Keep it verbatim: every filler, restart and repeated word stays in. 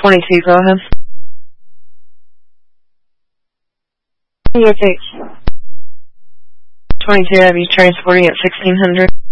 twenty-two, go ahead. Your fix. twenty-two, have you transporting at sixteen hundred?